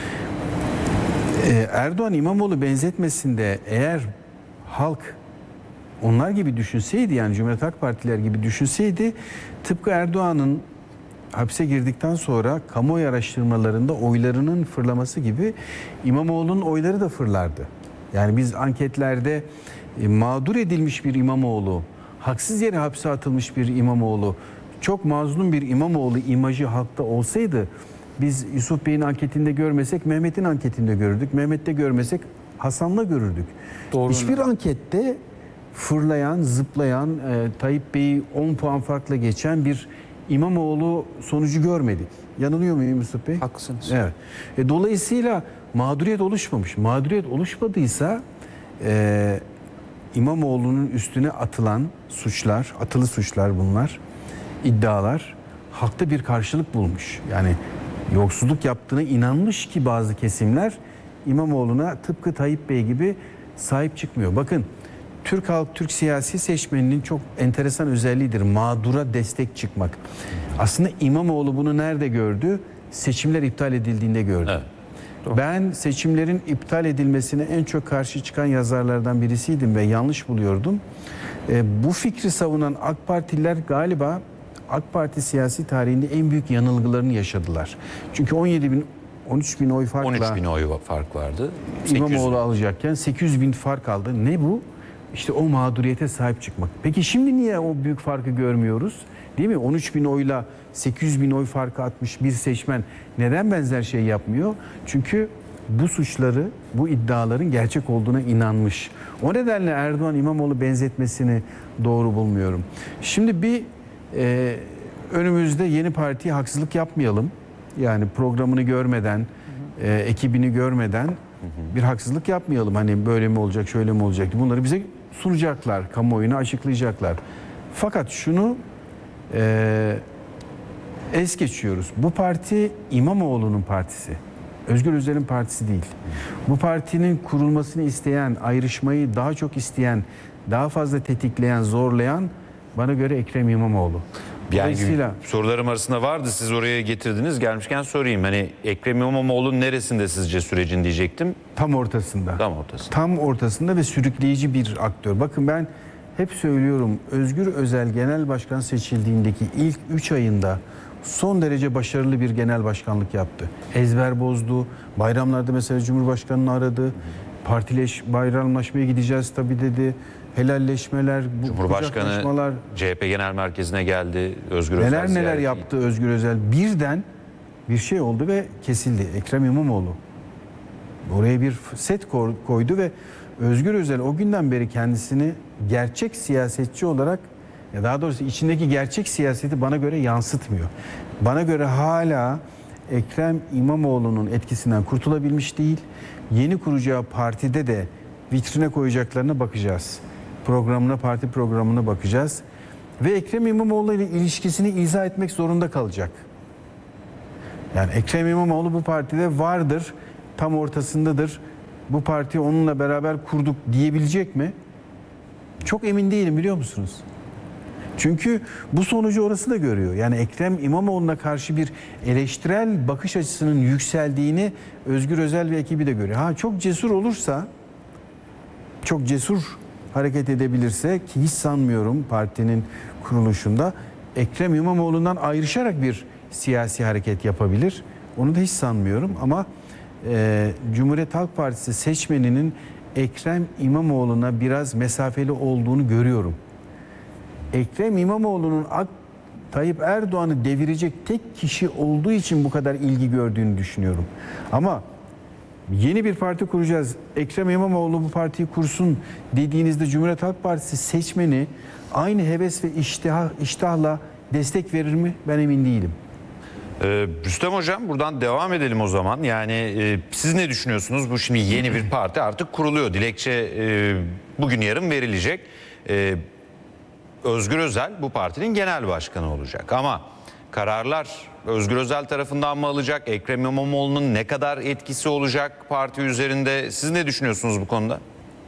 Erdoğan İmamoğlu benzetmesinde eğer halk onlar gibi düşünseydi, yani Cumhuriyet Halk Partiler gibi düşünseydi, tıpkı Erdoğan'ın hapse girdikten sonra kamuoyu araştırmalarında oylarının fırlaması gibi İmamoğlu'nun oyları da fırlardı. Yani biz anketlerde mağdur edilmiş bir İmamoğlu, haksız yere hapse atılmış bir İmamoğlu, çok mazlum bir İmamoğlu imajı halkta olsaydı, biz Yusuf Bey'in anketinde görmesek Mehmet'in anketinde görürdük. Mehmet'te görmesek Hasan'la görürdük. Doğru. Hiçbir ankette fırlayan, zıplayan, Tayyip Bey'i 10 puan farkla geçen bir İmamoğlu sonucu görmedik. Yanılıyor muyum Yusuf Bey? Haklısınız. Evet. Dolayısıyla mağduriyet oluşmamış. Mağduriyet oluşmadıysa İmamoğlu'nun üstüne atılan suçlar, atılı suçlar bunlar, iddialar halkta bir karşılık bulmuş. Yani yolsuzluk yaptığına inanmış ki bazı kesimler İmamoğlu'na tıpkı Tayyip Bey gibi sahip çıkmıyor. Bakın Türk halk, Türk siyasi seçmeninin çok enteresan özelliğidir. Mağdura destek çıkmak. Aslında İmamoğlu bunu nerede gördü? Seçimler iptal edildiğinde gördü. Evet. Ben seçimlerin iptal edilmesine en çok karşı çıkan yazarlardan birisiydim ve yanlış buluyordum. Bu fikri savunan AK Partililer galiba AK Parti siyasi tarihinde en büyük yanılgılarını yaşadılar. Çünkü 13 bin oy farkla 13 bin oy fark vardı. İmamoğlu alacakken 800 bin fark aldı. Ne bu? İşte o mağduriyete sahip çıkmak. Peki şimdi niye o büyük farkı görmüyoruz? Değil mi? 13 bin oyla 800 bin oy farkı atmış bir seçmen neden benzer şey yapmıyor? Çünkü bu suçları, bu iddiaların gerçek olduğuna inanmış. O nedenle Erdoğan İmamoğlu benzetmesini doğru bulmuyorum. Şimdi önümüzde Yeni Parti'ye haksızlık yapmayalım. Yani programını görmeden, ekibini görmeden bir haksızlık yapmayalım. Hani böyle mi olacak, şöyle mi olacak? Bunları bize sunacaklar, kamuoyuna açıklayacaklar. Fakat şunu es geçiyoruz. Bu parti İmamoğlu'nun partisi. Özgür Özel'in partisi değil. Bu partinin kurulmasını isteyen, ayrışmayı daha çok isteyen, daha fazla tetikleyen, zorlayan bana göre Ekrem İmamoğlu. Dolayısıyla Sorularım arasında vardı, siz oraya getirdiniz, gelmişken sorayım. Hani Ekrem İmamoğlu neresinde sizce sürecin diyecektim. tam ortasında. Tam ortasında. Tam ortasında ve sürükleyici bir aktör. Bakın ben hep söylüyorum, Özgür Özel genel başkan seçildiğindeki ilk 3 ayında son derece başarılı bir genel başkanlık yaptı. Ezber bozdu. Bayramlarda mesela Cumhurbaşkanı'nı aradı. Bayramlaşmaya gideceğiz tabii dedi. Helalleşmeler, Cumhurbaşkanı kucaklaşmalar. CHP Genel Merkezi'ne geldi. Özgür Özel Neler ziyareti yaptı Özgür Özel. Birden bir şey oldu ve kesildi. Ekrem İmamoğlu oraya bir set koydu ve Özgür Özel o günden beri kendisini gerçek siyasetçi olarak, ya daha doğrusu içindeki gerçek siyaseti bana göre yansıtmıyor. Bana göre hala Ekrem İmamoğlu'nun etkisinden kurtulabilmiş değil. Yeni kuracağı partide de vitrine koyacaklarına bakacağız. Parti programına bakacağız. Ve Ekrem İmamoğlu ile ilişkisini izah etmek zorunda kalacak. Yani Ekrem İmamoğlu bu partide vardır, tam ortasındadır. Bu partiyi onunla beraber kurduk diyebilecek mi? Çok emin değilim, biliyor musunuz? Çünkü bu sonucu orası da görüyor. Yani Ekrem İmamoğlu'na karşı bir eleştirel bakış açısının yükseldiğini Özgür Özel ve ekibi de görüyor. Çok cesur olursa, çok cesur hareket edebilirse, ki hiç sanmıyorum partinin kuruluşunda, Ekrem İmamoğlu'ndan ayrışarak bir siyasi hareket yapabilir. Onu da hiç sanmıyorum ama Cumhuriyet Halk Partisi seçmeninin Ekrem İmamoğlu'na biraz mesafeli olduğunu görüyorum. Ekrem İmamoğlu'nun Tayyip Erdoğan'ı devirecek tek kişi olduğu için bu kadar ilgi gördüğünü düşünüyorum. Ama yeni bir parti kuracağız, Ekrem İmamoğlu bu partiyi kursun dediğinizde Cumhuriyet Halk Partisi seçmeni aynı heves ve iştahla destek verir mi? Ben emin değilim. Rüstem Hocam, buradan devam edelim o zaman. Yani siz ne düşünüyorsunuz? Bu şimdi yeni bir parti artık kuruluyor. Dilekçe bugün yarın verilecek. Özgür Özel bu partinin genel başkanı olacak. Ama kararlar Özgür Özel tarafından mı alacak? Ekrem İmamoğlu'nun ne kadar etkisi olacak parti üzerinde? Siz ne düşünüyorsunuz bu konuda?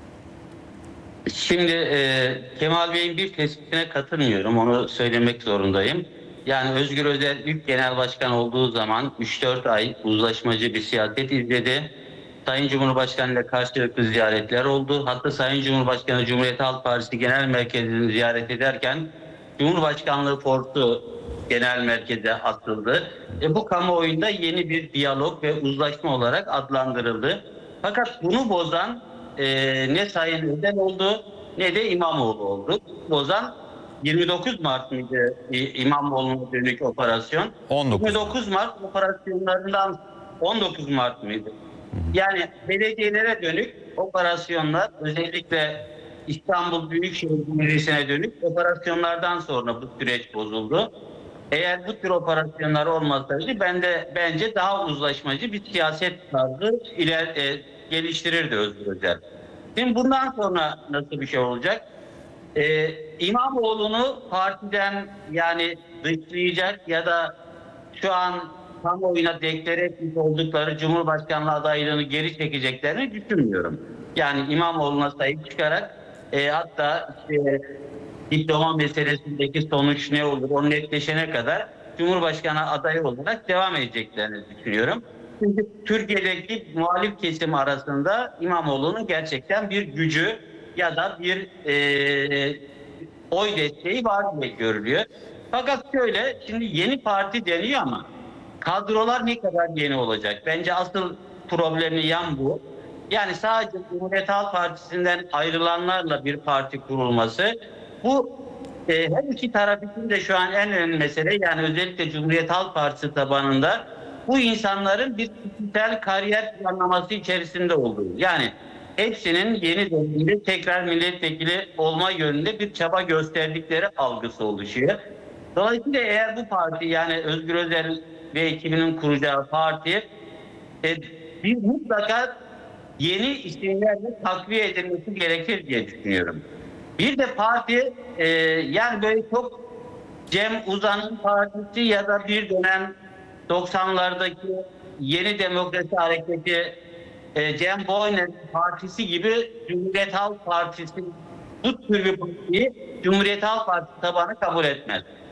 Şimdi Kemal Bey'in bir tespitine katılmıyorum. Onu söylemek zorundayım. Yani Özgür Özel ilk genel başkan olduğu zaman 3-4 ay uzlaşmacı bir siyaset izledi. Sayın Cumhurbaşkanı ile karşılıklı ziyaretler oldu. Hatta Sayın Cumhurbaşkanı Cumhuriyet Halk Partisi Genel Merkezi'ni ziyaret ederken Cumhurbaşkanlığı fortu genel merkeze atıldı. Bu kamuoyunda yeni bir diyalog ve uzlaşma olarak adlandırıldı. Fakat bunu bozan ne Sayın Özel oldu ne de İmamoğlu oldu. Bozan 29 Mart mıydı İmamoğlu'na dönük operasyon? 29 Mart operasyonlarından 19 Mart mıydı? Yani belediyelere dönük operasyonlar, özellikle İstanbul Büyükşehir Belediyesi'ne dönük operasyonlardan sonra bu süreç bozuldu. Eğer bu tür operasyonlar olmasaydı bence daha uzlaşmacı bir siyaset tarzı geliştirirdi Özgür Özel. Şimdi bundan sonra nasıl bir şey olacak? İmamoğlu'nu partiden yani dışlayacak ya da şu an kamuoyuna deklare etmiş oldukları Cumhurbaşkanlığı adaylığını geri çekeceklerini düşünmüyorum. Yani İmamoğlu'na sahip çıkarak hatta diploma meselesindeki sonuç ne olur o netleşene kadar Cumhurbaşkanı adayı olarak devam edeceklerini düşünüyorum. Çünkü Türkiye'deki muhalif kesim arasında İmamoğlu'nun gerçekten bir gücü ya da bir oy desteği var diye görülüyor. Fakat şöyle, şimdi yeni parti deniyor ama kadrolar ne kadar yeni olacak? Bence asıl problemi yan bu. Yani sadece Cumhuriyet Halk Partisi'nden ayrılanlarla bir parti kurulması. Bu her iki taraf için de şu an en önemli mesele. Yani özellikle Cumhuriyet Halk Partisi tabanında bu insanların bir kişisel kariyer planlaması içerisinde olduğu. Yani hepsinin yeni dönemde tekrar milletvekili olma yönünde bir çaba gösterdikleri algısı oluşuyor. Dolayısıyla eğer bu parti, yani Özgür Özel ve ekibinin kuracağı parti bir mutlaka yeni isimlerle takviye edilmesi gerekir diye düşünüyorum. Bir de parti yani böyle çok Cem Uzan'ın partisi ya da bir dönem 90'lardaki Yeni Demokrasi Hareketi Cem Boyner'in partisi gibi Cumhuriyet Halk Partisi bu tür bir partiyi Cumhuriyet Halk Partisi tabanı kabul etmez.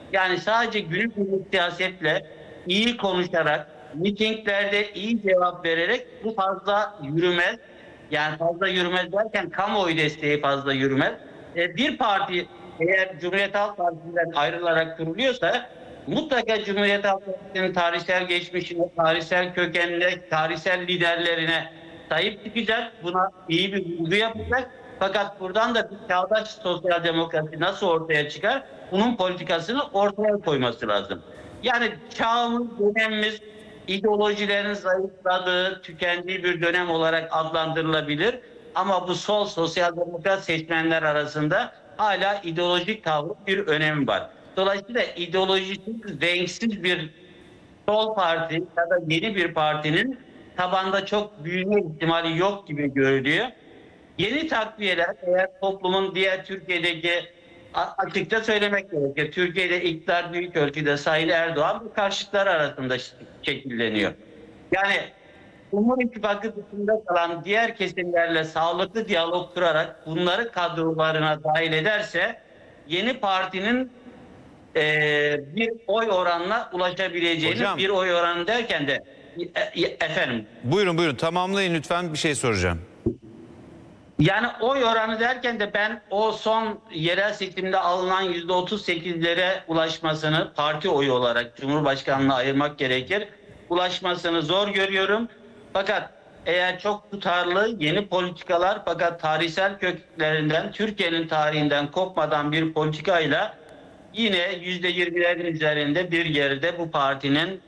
Yani sadece günübirlik siyasetle, iyi konuşarak, mitinglerde iyi cevap vererek bu fazla yürümez. Yani fazla yürümez derken kamuoyu desteği fazla yürümez. Bir parti eğer Cumhuriyet Halk Partisi'nden ayrılarak kuruluyorsa mutlaka Cumhuriyet Halk Partisi'nin tarihsel geçmişine, tarihsel kökenine, tarihsel liderlerine sahip çıkacak. Buna iyi bir vurgu yapacak. Fakat buradan da bir çağdaş sosyal demokrasi nasıl ortaya çıkar? Bunun politikasını ortaya koyması lazım. Yani çağımız, dönemimiz ideolojilerin zayıfladığı, tükendiği bir dönem olarak adlandırılabilir. Ama bu sol sosyal demokrat seçmenler arasında hala ideolojik tavrı bir önemi var. Dolayısıyla ideolojik, renksiz bir sol parti ya da yeni bir partinin tabanda çok büyüme ihtimali yok gibi görülüyor. Yeni takviyeler eğer toplumun diğer Türkiye'deki, açıkça söylemek gerekir, Türkiye'de iktidar büyük ölçüde Sayın Erdoğan bu karşıtlar arasında şekilleniyor. Yani Cumhur İttifakı dışında kalan diğer kesimlerle sağlıklı diyalog kurarak bunları kadrolarına dahil ederse yeni partinin bir oy oranına ulaşabileceğini, hocam, bir oy oranı derken de efendim. Buyurun tamamlayın lütfen, bir şey soracağım. Yani oy oranı derken de ben o son yerel seçimde alınan %38'lere ulaşmasını parti oyu olarak Cumhurbaşkanlığına ayırmak gerekir. Ulaşmasını zor görüyorum. Fakat eğer çok tutarlı yeni politikalar fakat tarihsel köklerinden, Türkiye'nin tarihinden kopmadan bir politikayla yine %20'lerin üzerinde bir geride bu partinin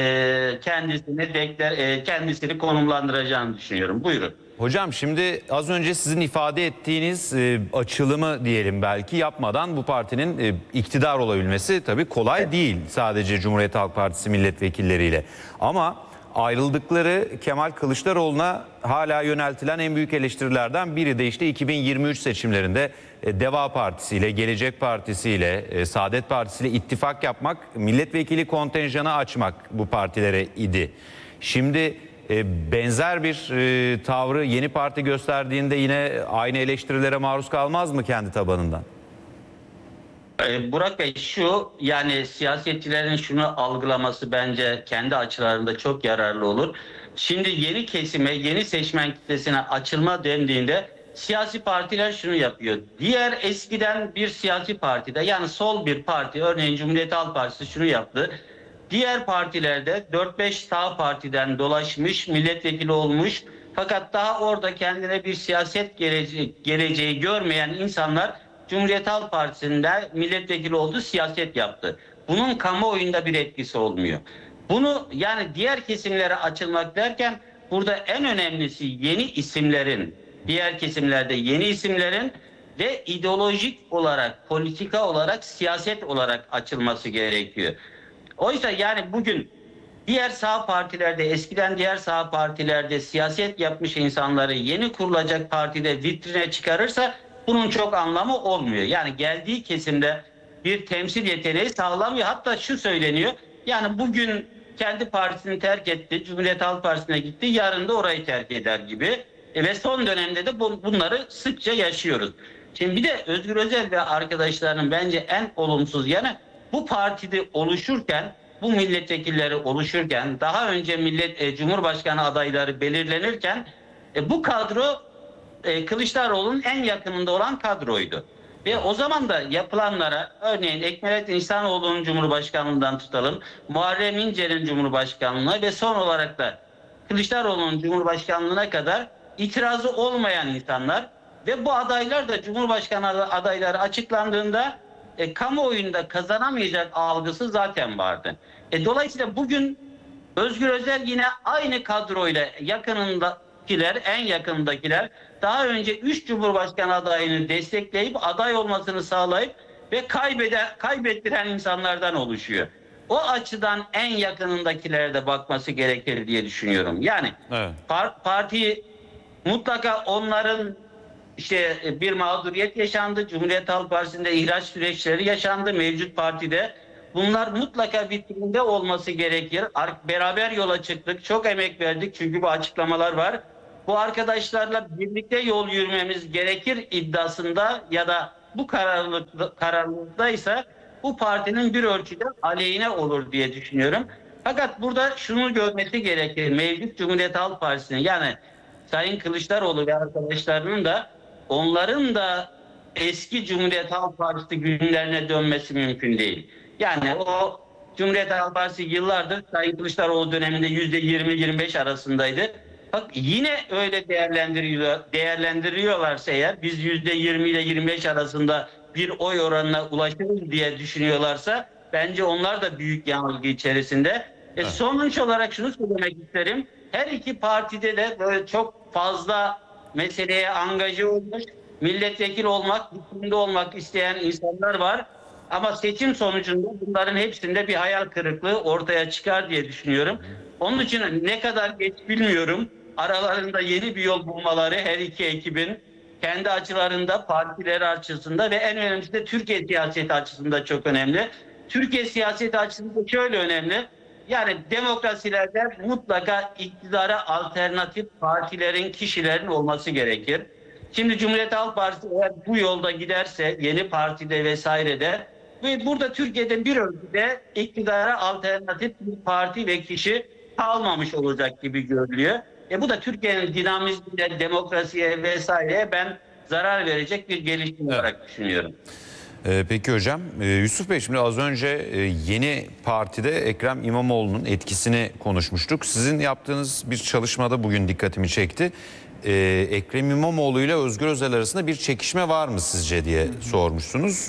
kendisini konumlandıracağını düşünüyorum. Buyurun. Hocam şimdi az önce sizin ifade ettiğiniz açılımı diyelim belki yapmadan bu partinin iktidar olabilmesi tabii kolay değil sadece Cumhuriyet Halk Partisi milletvekilleriyle. Ama ayrıldıkları Kemal Kılıçdaroğlu'na hala yöneltilen en büyük eleştirilerden biri de işte 2023 seçimlerinde Deva Partisi ile, Gelecek Partisi ile, Saadet Partisi ile ittifak yapmak, milletvekili kontenjanı açmak bu partilere idi. Şimdi benzer bir tavrı yeni parti gösterdiğinde yine aynı eleştirilere maruz kalmaz mı kendi tabanından? Burak Bey, yani siyasetçilerin şunu algılaması bence kendi açılarında çok yararlı olur. Şimdi yeni kesime, yeni seçmen kitlesine açılma dendiğinde siyasi partiler şunu yapıyor. Diğer eskiden bir siyasi partide, yani sol bir parti, örneğin Cumhuriyet Halk Partisi şunu yaptı. Diğer partilerde 4-5 sağ partiden dolaşmış, milletvekili olmuş fakat daha orada kendine bir siyaset geleceği görmeyen insanlar Cumhuriyet Halk Partisi'nde milletvekili oldu, siyaset yaptı. Bunun kamuoyunda bir etkisi olmuyor. Bunu yani diğer kesimlere açılmak derken burada en önemlisi yeni isimlerin, diğer kesimlerde yeni isimlerin ve ideolojik olarak, politika olarak, siyaset olarak açılması gerekiyor. Oysa yani bugün diğer sağ partilerde, eskiden diğer sağ partilerde siyaset yapmış insanları yeni kurulacak partide vitrine çıkarırsa bunun çok anlamı olmuyor. Yani geldiği kesimde bir temsil yeteneği sağlamıyor. Hatta şu söyleniyor, yani bugün kendi partisini terk etti, Cumhuriyet Halk Partisi'ne gitti, yarın da orayı terk eder gibi. Ve son dönemde de bunları sıkça yaşıyoruz. Şimdi bir de Özgür Özel ve arkadaşlarının bence en olumsuz yanı, bu partide oluşurken, bu milletvekilleri oluşurken, daha önce Cumhurbaşkanı adayları belirlenirken bu kadro Kılıçdaroğlu'nun en yakınında olan kadroydu. Ve o zaman da yapılanlara, örneğin Ekmelettin İhsanoğlu'nun Cumhurbaşkanlığından tutalım, Muharrem İnce'nin Cumhurbaşkanlığına ve son olarak da Kılıçdaroğlu'nun Cumhurbaşkanlığına kadar itirazı olmayan insanlar ve bu adaylar da Cumhurbaşkanı adayları açıklandığında kamuoyunda kazanamayacak algısı zaten vardı. Dolayısıyla bugün Özgür Özel yine aynı kadroyla en yakındakiler daha önce 3 Cumhurbaşkanı adayını destekleyip aday olmasını sağlayıp ve kaybettiren insanlardan oluşuyor. O açıdan en yakınındakilere de bakması gerekir diye düşünüyorum. Yani evet, parti mutlaka onların işte bir mağduriyet yaşandı. Cumhuriyet Halk Partisi'nde ihraç süreçleri yaşandı mevcut partide. Bunlar mutlaka vitrinde olması gerekir. Beraber yola çıktık. Çok emek verdik çünkü bu açıklamalar var. Bu arkadaşlarla birlikte yol yürümemiz gerekir iddiasında ya da bu kararlılıktaysa bu partinin bir ölçüde aleyhine olur diye düşünüyorum. Fakat burada şunu görmesi gerekir. Mevcut Cumhuriyet Halk Partisi'nin, yani Sayın Kılıçdaroğlu ve arkadaşlarının da, onların da eski Cumhuriyet Halk Partisi günlerine dönmesi mümkün değil. Yani o Cumhuriyet Halk Partisi yıllardır Sayın Kılıçdaroğlu döneminde %20-25 arasındaydı. Bak yine öyle değerlendiriyorlarsa eğer, biz %20 ile 25 arasında bir oy oranına ulaşırız diye düşünüyorlarsa bence onlar da büyük yanılgı içerisinde. Sonuç olarak şunu söylemek isterim. Her iki partide de böyle çok fazla meseleye angaje olmuş, milletvekili olmak, hükümde olmak isteyen insanlar var. Ama seçim sonucunda bunların hepsinde bir hayal kırıklığı ortaya çıkar diye düşünüyorum. Onun için ne kadar geç bilmiyorum. Aralarında yeni bir yol bulmaları her iki ekibin kendi açılarında, partileri açısında ve en önemlisi de Türkiye siyaseti açısında çok önemli. Türkiye siyaseti açısında şöyle önemli. Yani demokrasilerde mutlaka iktidara alternatif partilerin, kişilerin olması gerekir. Şimdi Cumhuriyet Halk Partisi eğer bu yolda giderse, yeni partide vesairede, ve burada Türkiye'de bir ölçüde iktidara alternatif bir parti ve kişi kalmamış olacak gibi görülüyor. Bu da Türkiye'nin dinamizmine, demokrasiye vesaireye ben zarar verecek bir gelişme olarak düşünüyorum. Peki hocam, Yusuf Bey, şimdi az önce yeni partide Ekrem İmamoğlu'nun etkisini konuşmuştuk. Sizin yaptığınız bir çalışmada bugün dikkatimi çekti. Ekrem İmamoğlu ile Özgür Özel arasında bir çekişme var mı sizce diye sormuşsunuz.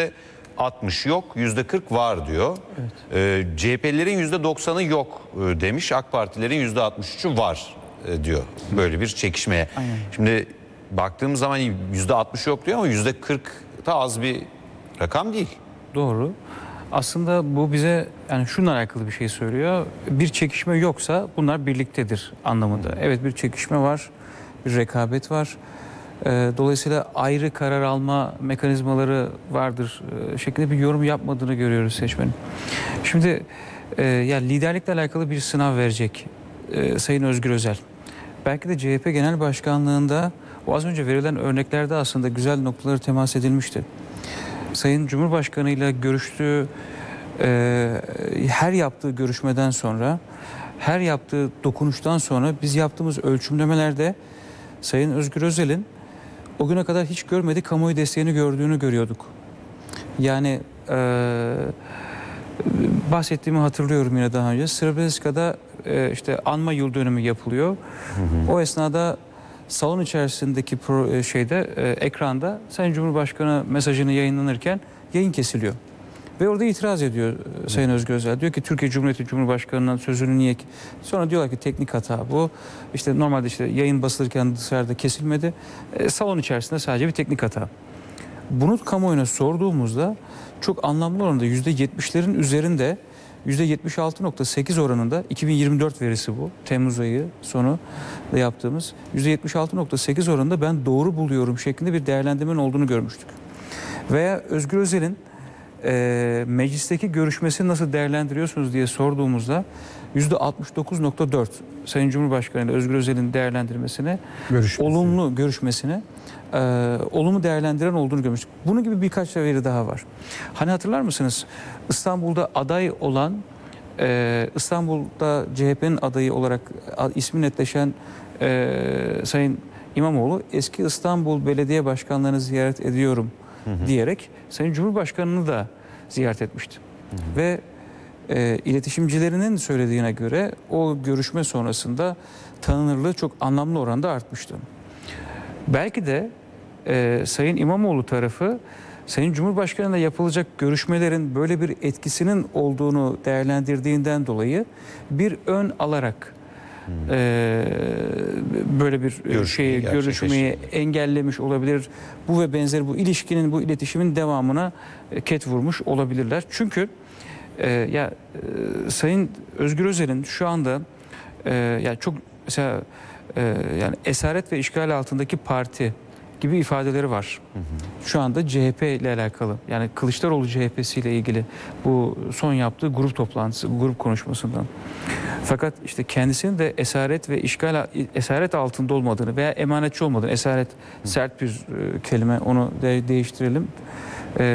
%60 yok, %40 var diyor. Evet. CHP'lilerin %90'ı yok demiş, AK Partilerin %63'ü var diyor böyle bir çekişmeye. Aynen. Şimdi baktığımız zaman %60 yok diyor ama %40 da az bir rakam değil. Doğru. Aslında bu bize yani şununla alakalı bir şey söylüyor. Bir çekişme yoksa bunlar birliktedir anlamında. Evet, bir çekişme var, bir rekabet var. Dolayısıyla ayrı karar alma mekanizmaları vardır şeklinde bir yorum yapmadığını görüyoruz seçmenin. Şimdi yani liderlikle alakalı bir sınav verecek Sayın Özgür Özel. Belki de CHP Genel Başkanlığı'nda o az önce verilen örneklerde aslında güzel noktaları temas edilmişti. Sayın Cumhurbaşkanı ile görüştüğü, her yaptığı görüşmeden sonra, her yaptığı dokunuştan sonra biz yaptığımız ölçümlemelerde Sayın Özgür Özel'in o güne kadar hiç görmedik kamuoyu desteğini gördüğünü görüyorduk. Yani bahsettiğimi hatırlıyorum yine daha önce. Srebrenica'da işte anma yıl dönümü yapılıyor. O esnada salon içerisindeki ekranda Sayın Cumhurbaşkanı mesajını yayınlanırken yayın kesiliyor. Ve orada itiraz ediyor Sayın Özgür Özel. Diyor ki Türkiye Cumhuriyeti Cumhurbaşkanı'nın sözünü niye... Sonra diyorlar ki teknik hata bu. İşte normalde işte yayın basılırken dışarıda kesilmedi. Salon içerisinde sadece bir teknik hata. Bunu kamuoyuna sorduğumuzda çok anlamlı oranda %70'lerin üzerinde, %76.8 oranında, 2024 verisi bu, Temmuz ayı sonu da yaptığımız %76.8 oranında ben doğru buluyorum şeklinde bir değerlendirmenin olduğunu görmüştük. Veya Özgür Özel'in meclisteki görüşmesini nasıl değerlendiriyorsunuz diye sorduğumuzda %69.4 Sayın Cumhurbaşkanı ile Özgür Özel'in değerlendirmesine, olumlu görüşmesine olumlu değerlendiren olduğunu görmüştük. Bunun gibi birkaç veri daha var. Hani hatırlar mısınız? İstanbul'da aday olan, İstanbul'da CHP'nin adayı olarak ismi netleşen Sayın İmamoğlu, eski İstanbul Belediye Başkanlarını ziyaret ediyorum diyerek Sayın Cumhurbaşkanı'nı da ziyaret etmişti. Ve iletişimcilerinin söylediğine göre o görüşme sonrasında tanınırlığı çok anlamlı oranda artmıştı. Belki de Sayın İmamoğlu tarafı Sayın Cumhurbaşkanı'yla yapılacak görüşmelerin böyle bir etkisinin olduğunu değerlendirdiğinden dolayı bir ön alarak böyle bir görüşmeyi engellemiş olabilir. Bu ve benzeri bu ilişkinin, bu iletişimin devamına ket vurmuş olabilirler. Çünkü Sayın Özgür Özel'in şu anda yani çok mesela yani esaret ve işgal altındaki parti gibi ifadeleri var. Şu anda CHP ile alakalı, yani Kılıçdaroğlu CHP'si ile ilgili bu son yaptığı grup toplantısı, grup konuşmasından. Fakat işte kendisinin de esaret ve esaret altında olmadığını veya emanetçi olmadığını, esaret sert bir kelime, onu değiştirelim.